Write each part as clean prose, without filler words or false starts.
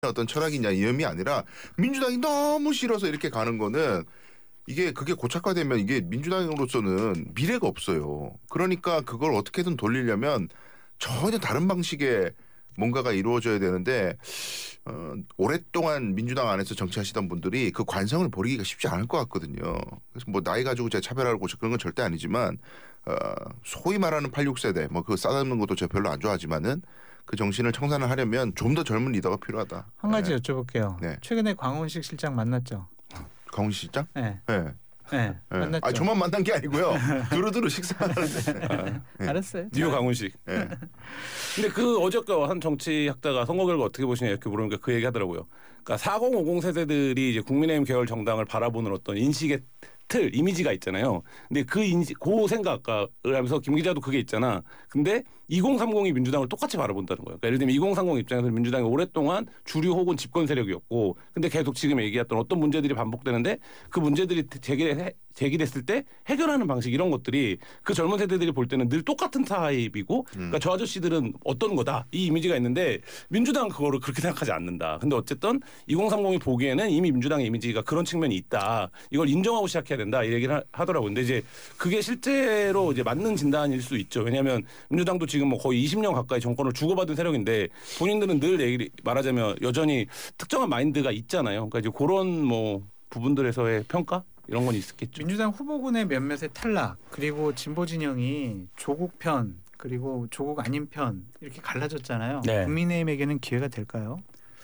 어떤 철학이냐 이념이 아니라 민주당이 너무 싫어서 이렇게 가는 거는 그게 고착화되면 이게 민주당으로서는 미래가 없어요. 그러니까 그걸 어떻게든 돌리려면 전혀 다른 방식의 뭔가가 이루어져야 되는데 오랫동안 민주당 안에서 정치하시던 분들이 그 관성을 버리기가 쉽지 않을 것 같거든요. 그래서 뭐 나이 가지고 제가 차별하고 그런 건 절대 아니지만 소위 말하는 86세대 뭐 그거 싸다는 것도 제가 별로 안 좋아하지만은 그 정신을 청산을 하려면 좀 더 젊은 리더가 필요하다. 한 가지 여쭤볼게요. 네. 최근에 광원식 실장 만났죠? 강훈 실장? 네. 네. 네. 만났죠. 저만 만난 게 아니고요. 두루두루 식사하는데. 네. 알았어요. 뉴 강훈식. 네. 근데 그 어저께 한 정치학자가 선거 결과 어떻게 보시냐 이렇게 물으니까 그 얘기 하더라고요. 그러니까 4050 세대들이 이제 국민의힘 계열 정당을 바라보는 어떤 인식의 틀, 이미지가 있잖아요. 근데 그 생각을 하면서 김 기자도 그게 있잖아. 근데 2030이 민주당을 똑같이 바라본다는 거예요. 그러니까 예를 들면 2030 입장에서는 민주당이 오랫동안 주류 혹은 집권 세력이었고 근데 계속 지금 얘기했던 어떤 문제들이 반복되는데 그 문제들이 제기됐을 때 해결하는 방식 이런 것들이 그 젊은 세대들이 볼 때는 늘 똑같은 타입이고 그러니까 저 아저씨들은 어떤 거다 이 이미지가 있는데 민주당은 그거를 그렇게 생각하지 않는다. 근데 어쨌든 2030이 보기에는 이미 민주당의 이미지가 그런 측면이 있다. 이걸 인정하고 시작해야 된다. 이 얘기를 하더라고요. 근데 이제 그게 실제로 이제 맞는 진단일 수 있죠. 왜냐하면 민주당도 지금 뭐 거의 20년 가까이 정권을 주고받은 세력인데 본인들은 늘 말하자면 여전히 특정한 마인드가 있잖아요. 그러니까 이제 그런 뭐 부분들에서의 평가 이런 건 있었겠죠. 민주당 후보군의 몇몇의 탈락 그리고 진보 진영이 조국 편 그리고 조국 아닌 편 이렇게 갈라졌잖아요. 네. 국민의힘에게는 기회가 될까요?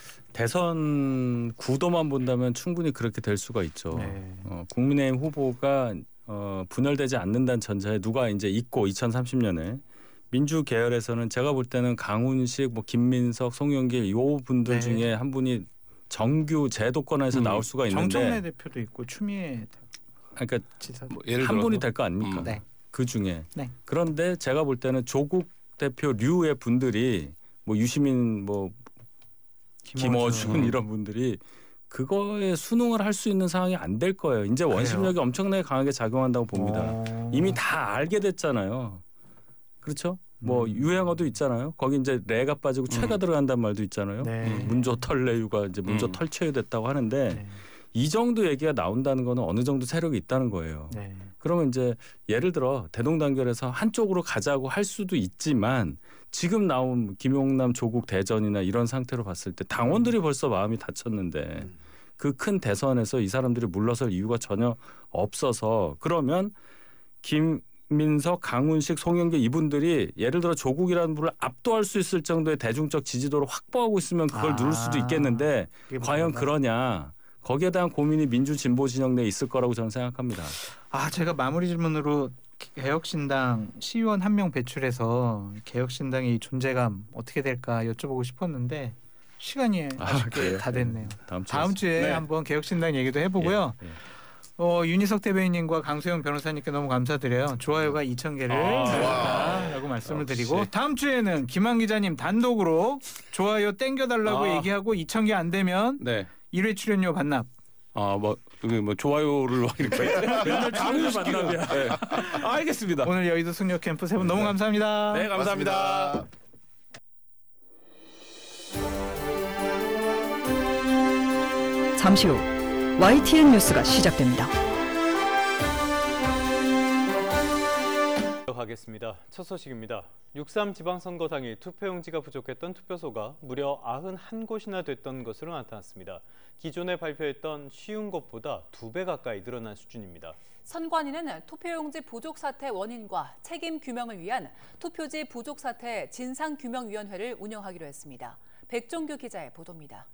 대선 구도만 본다면 충분히 그렇게 될 수가 있죠. 네. 국민의힘 후보가 분열되지 않는다는 전제에 누가 이제 있고 2030년에 민주 계열에서는 제가 볼 때는 강훈식, 뭐 김민석, 송영길 이 분들 네. 중에 한 분이 정규 제도권에서 나올 수가 있는데 정청래 대표도 있고 추미애 그러니까 지사 뭐 예를 한 들어서? 분이 될 거 아닙니까? 네. 그 중에. 네. 그런데 제가 볼 때는 조국 대표류의 분들이 뭐 유시민 뭐 김어준 이런 분들이 그거에 순응을 할 수 있는 상황이 안 될 거예요. 이제 원심력이 엄청나게 강하게 작용한다고 봅니다. 이미 다 알게 됐잖아요. 그렇죠? 뭐 유행어도 있잖아요. 거기 이제 레가 빠지고 최가 들어간다는 말도 있잖아요. 네. 문조 털레유가 이제 문조 털최유 됐다고 하는데 네. 이 정도 얘기가 나온다는 거는 어느 정도 세력이 있다는 거예요. 네. 그러면 이제 예를 들어 대동단결에서 한쪽으로 가자고 할 수도 있지만 지금 나온 김용남 조국 대전이나 이런 상태로 봤을 때 당원들이 벌써 마음이 다쳤는데 그 큰 대선에서 이 사람들이 물러설 이유가 전혀 없어서 그러면 김민석, 강훈식, 송영길 이분들이 예를 들어 조국이라는 분을 압도할 수 있을 정도의 대중적 지지도를 확보하고 있으면 그걸 누를 수도 있겠는데 과연 그러냐. 거기에 대한 고민이 민주 진보 진영 내에 있을 거라고 저는 생각합니다. 제가 마무리 질문으로 개혁신당 시의원 한 명 배출해서 개혁신당의 존재감 어떻게 될까 여쭤보고 싶었는데 시간이 아쉽게 다 됐네요. 다음 주에 네. 한번 개혁신당 얘기도 해보고요. 윤희석 대변인님과 강수영 변호사님께 너무 감사드려요. 좋아요가 2,000개를 달았다라고 말씀을 드리고 다음 주에는 김한 기자님 단독으로 좋아요 땡겨달라고 얘기하고 2,000개 안 되면 네. 1회 출연료 반납. 뭐 좋아요를 이렇게 맨날 출연료 반납이야. 네. 알겠습니다. 오늘 여의도 숙녀 캠프 세 분 너무 감사합니다. 네, 감사합니다. 잠시 후 YTN 뉴스가 시작됩니다. 하겠습니다. 첫 소식입니다. 6.3 지방선거 당일 투표용지가 부족했던 투표소가 무려 91곳이나 됐던 것으로 나타났습니다. 기존에 발표했던 50곳보다 2배 가까이 늘어난 수준입니다. 선관위는 투표용지 부족 사태 원인과 책임 규명을 위한 투표지 부족 사태 진상규명위원회를 운영하기로 했습니다. 백종규 기자의 보도입니다.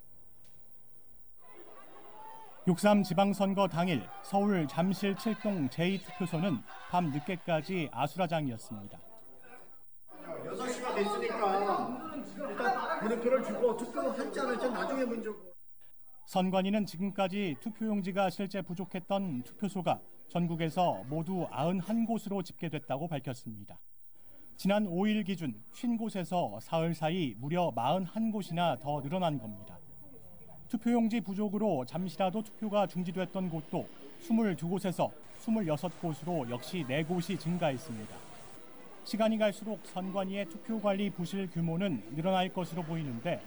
6.3 지방선거 당일 서울 잠실 7동 제2투표소는 밤 늦게까지 아수라장이었습니다. 6시가 됐으니까 일단 물음표를 주고 투표를 할지 안 할지 나중에 문제고. 선관위는 지금까지 투표용지가 실제 부족했던 투표소가 전국에서 모두 91곳으로 집계됐다고 밝혔습니다. 지난 5일 기준 50곳에서 사흘 사이 무려 41곳이나 더 늘어난 겁니다. 투표용지 부족으로 잠시라도 투표가 중지됐던 곳도 22곳에서 26곳으로 역시 4곳이 증가했습니다. 시간이 갈수록 선관위의 투표관리 부실 규모는 늘어날 것으로 보이는데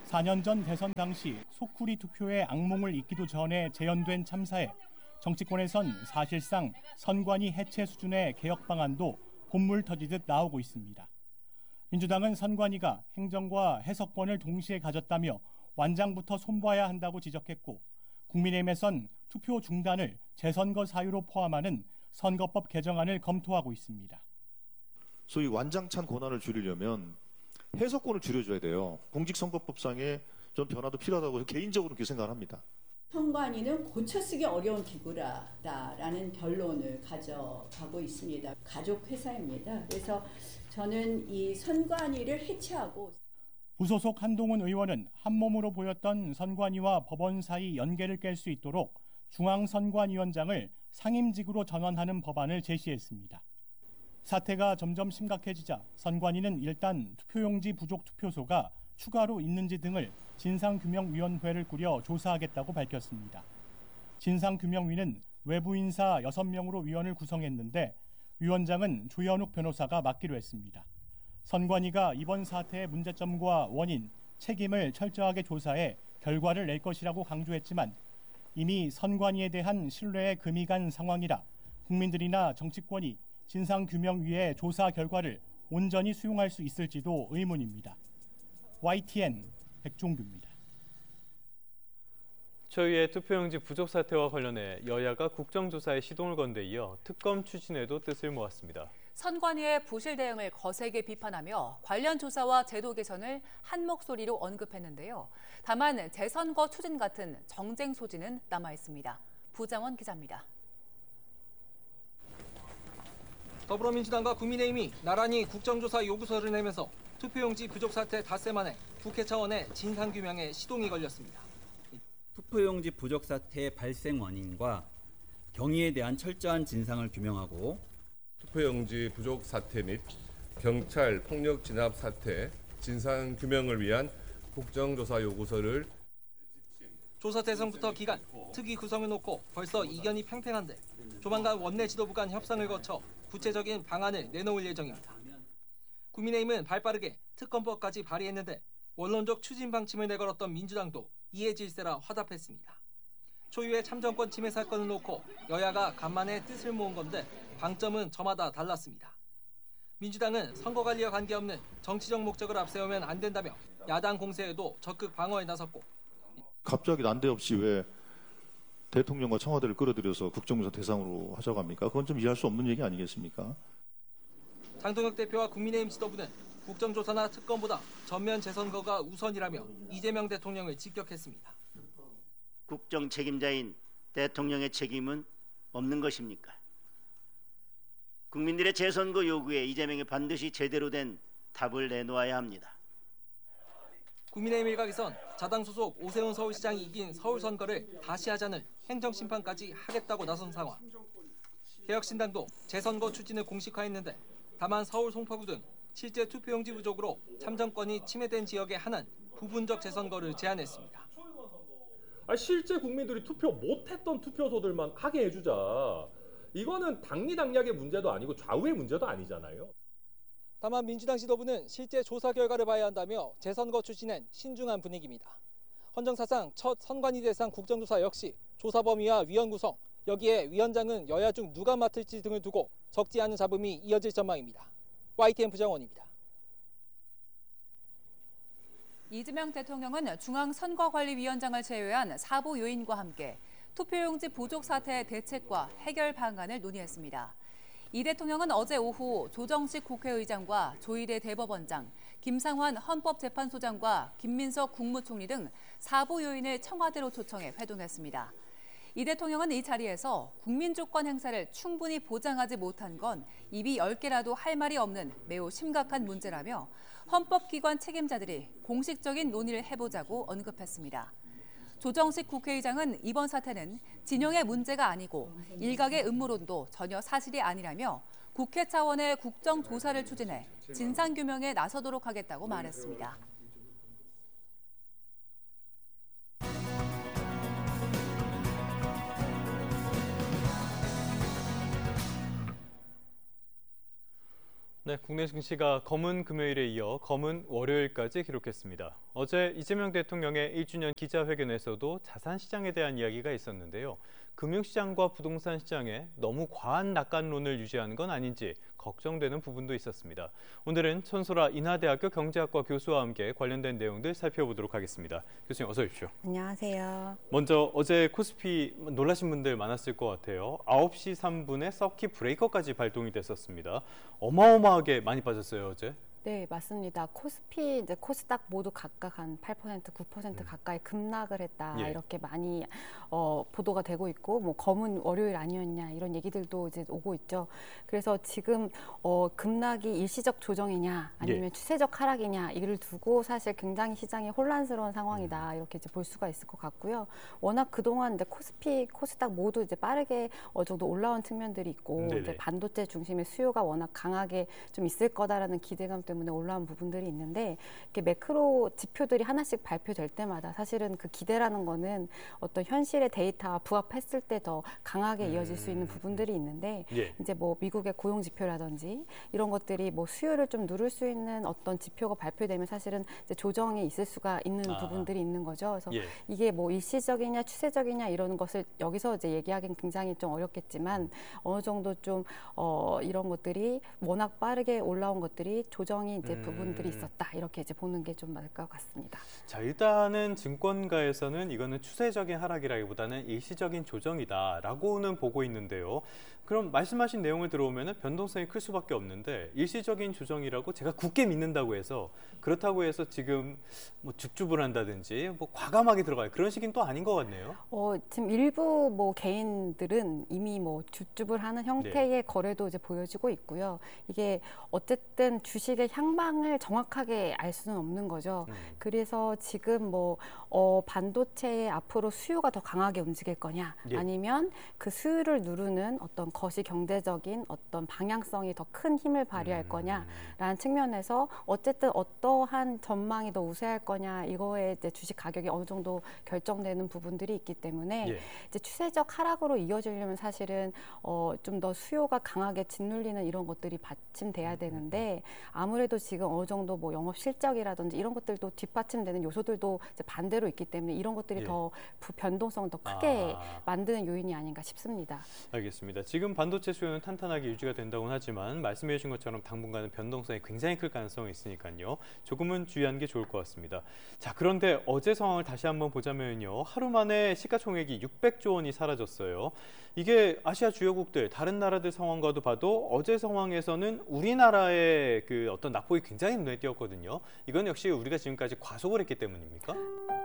4년 전 대선 당시 소쿠리 투표에 악몽을 잊기도 전에 재현된 참사에 정치권에선 사실상 선관위 해체 수준의 개혁 방안도 봇물 터지듯 나오고 있습니다. 민주당은 선관위가 행정과 해석권을 동시에 가졌다며 완장부터 손봐야 한다고 지적했고, 국민의힘에선 투표 중단을 재선거 사유로 포함하는 선거법 개정안을 검토하고 있습니다. 소위 완장찬 권한을 줄이려면 해석권을 줄여줘야 돼요. 공직선거법상에 좀 변화도 필요하다고 개인적으로 그렇게 생각합니다. 선관위는 고쳐쓰기 어려운 기구라는 결론을 가져가고 있습니다. 가족회사입니다. 그래서 저는 이 선관위를 해체하고. 무소속 한동훈 의원은 한몸으로 보였던 선관위와 법원 사이 연계를 깰 수 있도록 중앙선관위원장을 상임직으로 전환하는 법안을 제시했습니다. 사태가 점점 심각해지자 선관위는 일단 투표용지 부족 투표소가 추가로 있는지 등을 진상규명위원회를 꾸려 조사하겠다고 밝혔습니다. 진상규명위는 외부 인사 6명으로 위원을 구성했는데 위원장은 조현욱 변호사가 맡기로 했습니다. 선관위가 이번 사태의 문제점과 원인, 책임을 철저하게 조사해 결과를 낼 것이라고 강조했지만 이미 선관위에 대한 신뢰에 금이 간 상황이라 국민들이나 정치권이 진상규명위의 조사 결과를 온전히 수용할 수 있을지도 의문입니다. YTN 백종규입니다. 초유의 투표용지 부족 사태와 관련해 여야가 국정조사에 시동을 건 데 이어 특검 추진에도 뜻을 모았습니다. 선관위의 부실 대응을 거세게 비판하며 관련 조사와 제도 개선을 한 목소리로 언급했는데요. 다만 재선거 추진 같은 정쟁 소지는 남아 있습니다. 부장원 기자입니다. 더불어민주당과 국민의힘이 나란히 국정조사 요구서를 내면서 투표용지 부족 사태 닷새 만에 국회 차원의 진상규명에 시동이 걸렸습니다. 투표용지 부족 사태의 발생 원인과 경위에 대한 철저한 진상을 규명하고 투표용지 부족 사태 및 경찰 폭력 진압 사태 진상 규명을 위한 국정조사 요구서를 조사 대상부터 기간, 특위 구성을 놓고 벌써 이견이 팽팽한데 조만간 원내 지도부 간 협상을 거쳐 구체적인 방안을 내놓을 예정입니다. 국민의힘은 발빠르게 특검법까지 발의했는데 원론적 추진 방침을 내걸었던 민주당도 이해 질세라 화답했습니다. 초유의 참정권 침해 사건을 놓고 여야가 간만에 뜻을 모은 건데 방점은 저마다 달랐습니다. 민주당은 선거관리와 관계없는 정치적 목적을 앞세우면 안 된다며 야당 공세에도 적극 방어에 나섰고, 갑자기 난데없이 왜 대통령과 청와대를 끌어들여서 국정조사 대상으로 하자고 합니까? 그건 좀 이해할 수 없는 얘기 아니겠습니까? 장동혁 대표와 국민의힘 지도부는 국정조사나 특검보다 전면 재선거가 우선이라며 이재명 대통령을 직격했습니다. 국정 책임자인 대통령의 책임은 없는 것입니까? 국민들의 재선거 요구에 이재명이 반드시 제대로 된 답을 내놓아야 합니다. 국민의힘 일각에선 자당 소속 오세훈 서울시장이 이긴 서울 선거를 다시 하자는 행정심판까지 하겠다고 나선 상황. 개혁신당도 재선거 추진을 공식화했는데 다만 서울 송파구 등 실제 투표용지 부족으로 참정권이 침해된 지역에 한한 부분적 재선거를 제안했습니다. 실제 국민들이 투표 못했던 투표소들만 하게 해주자. 이거는 당리당략의 문제도 아니고 좌우의 문제도 아니잖아요. 다만 민주당 지도부는 실제 조사 결과를 봐야 한다며 재선거 추진엔 신중한 분위기입니다. 헌정사상 첫 선관위 대상 국정조사 역시 조사 범위와 위원 구성, 여기에 위원장은 여야 중 누가 맡을지 등을 두고 적지 않은 잡음이 이어질 전망입니다. YTN 부장원입니다. 이재명 대통령은 중앙선거관리위원장을 제외한 사부 요인과 함께 투표용지 부족 사태의 대책과 해결 방안을 논의했습니다. 이 대통령은 어제 오후 조정식 국회의장과 조일의 대법원장, 김상환 헌법재판소장과 김민석 국무총리 등 사부 요인을 청와대로 초청해 회동했습니다. 이 대통령은 이 자리에서 국민주권 행사를 충분히 보장하지 못한 건 입이 10개라도 할 말이 없는 매우 심각한 문제라며 헌법기관 책임자들이 공식적인 논의를 해보자고 언급했습니다. 조정식 국회의장은 이번 사태는 진영의 문제가 아니고 일각의 음모론도 전혀 사실이 아니라며 국회 차원의 국정조사를 추진해 진상규명에 나서도록 하겠다고 말했습니다. 네, 네, 국내 증시가 검은 금요일에 이어 검은 월요일까지 기록했습니다. 어제 이재명 대통령의 1주년 기자회견에서도 자산 시장에 대한 이야기가 있었는데요. 금융시장과 부동산 시장에 너무 과한 낙관론을 유지하는 건 아닌지 걱정되는 부분도 있었습니다. 오늘은 천소라 인하대학교 경제학과 교수와 함께 관련된 내용들 살펴보도록 하겠습니다. 교수님 어서 오십시오. 안녕하세요. 먼저 어제 코스피 놀라신 분들 많았을 것 같아요. 9시 3분에 서킷 브레이커까지 발동이 됐었습니다. 어마어마하게 많이 빠졌어요, 어제. 네, 맞습니다. 코스피, 이제 코스닥 모두 각각 한 8%, 9% 가까이 급락을 했다. 예. 이렇게 많이 보도가 되고 있고, 뭐 검은 월요일 아니었냐 이런 얘기들도 이제 오고 있죠. 그래서 지금 급락이 일시적 조정이냐, 아니면 추세적 하락이냐 이를 두고 사실 굉장히 시장이 혼란스러운 상황이다. 이렇게 이제 볼 수가 있을 것 같고요. 워낙 그동안 이제 코스피, 코스닥 모두 이제 빠르게 어느 정도 올라온 측면들이 있고, 이제 반도체 중심의 수요가 워낙 강하게 좀 있을 거다라는 기대감 때문에 올라온 부분들이 있는데, 이렇게 매크로 지표들이 하나씩 발표될 때마다 사실은 그 기대라는 거는 어떤 현실의 데이터와 부합했을 때 더 강하게 이어질 수 있는 부분들이 있는데, 이제 뭐 미국의 고용 지표라든지 이런 것들이 뭐 수요를 좀 누를 수 있는 어떤 지표가 발표되면 사실은 이제 조정이 있을 수가 있는 부분들이 있는 거죠. 그래서 이게 뭐 일시적이냐 추세적이냐 이런 것을 여기서 이제 얘기하기는 굉장히 좀 어렵겠지만, 어느 정도 좀 이런 것들이 워낙 빠르게 올라온 것들이 조정이 이제 부분들이 있었다, 이렇게 이제 보는 게 좀 맞을 것 같습니다. 자, 일단은 증권가에서는 이거는 추세적인 하락이라기보다는 일시적인 조정이다라고는 보고 있는데요. 그럼 말씀하신 내용을 들어오면 변동성이 클 수밖에 없는데, 일시적인 조정이라고 제가 굳게 믿는다고 해서, 그렇다고 해서 지금 뭐 줍줍을 한다든지 뭐 과감하게 들어가요, 그런 식인 또 아닌 것 같네요. 지금 일부 뭐 개인들은 이미 뭐 줍줍을 하는 형태의 거래도 이제 보여지고 있고요. 이게 어쨌든 주식의 향방을 정확하게 알 수는 없는 거죠. 그래서 지금 뭐 반도체의 앞으로 수요가 더 강하게 움직일 거냐, 아니면 그 수요를 누르는 어떤 거시 경제적인 어떤 방향성이 더 큰 힘을 발휘할 거냐라는 측면에서 어쨌든 어떠한 전망이 더 우세할 거냐, 이거에 이제 주식 가격이 어느 정도 결정되는 부분들이 있기 때문에 이제 추세적 하락으로 이어지려면 사실은 좀 더 수요가 강하게 짓눌리는 이런 것들이 받침돼야 되는데, 아무래도 지금 어느 정도 뭐 영업 실적이라든지 이런 것들도 뒷받침되는 요소들도 이제 반대로 있기 때문에 이런 것들이 더 변동성을 더 크게 만드는 요인이 아닌가 싶습니다. 알겠습니다. 지금 반도체 수요는 탄탄하게 유지가 된다고는 하지만, 말씀해 주신 것처럼 당분간은 변동성이 굉장히 클 가능성이 있으니까요. 조금은 주의하는 게 좋을 것 같습니다. 자, 그런데 어제 상황을 다시 한번 보자면요. 하루 만에 시가총액이 600조 원이 사라졌어요. 이게 아시아 주요국들, 다른 나라들 상황과도 봐도 어제 상황에서는 우리나라의 그 어떤 낙폭이 굉장히 눈에 띄었거든요. 이건 역시 우리가 지금까지 과속을 했기 때문입니까?